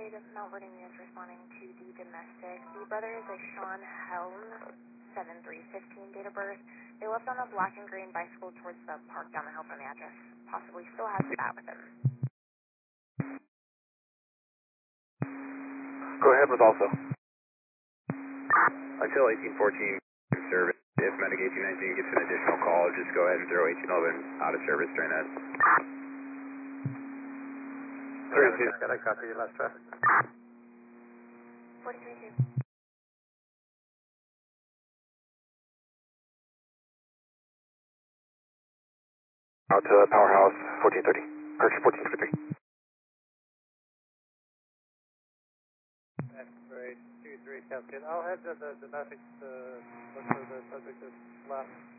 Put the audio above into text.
Mount Vernon units responding to the domestic. The brother is a Sean Helm, 7315 date of birth. They left on a black and green bicycle towards the park down the hill from the address. Possibly still has the bat with him. Go ahead with also. Until 1814 service. If Medic 1819 gets an additional call, just go ahead and throw 1811 out of service during that. 32. Got a copy, last traffic. 432. Out to Powerhouse 1430. Correction 1453. Great, 2-3, Cascade. I'll head to the domestic to look for the subject that's left.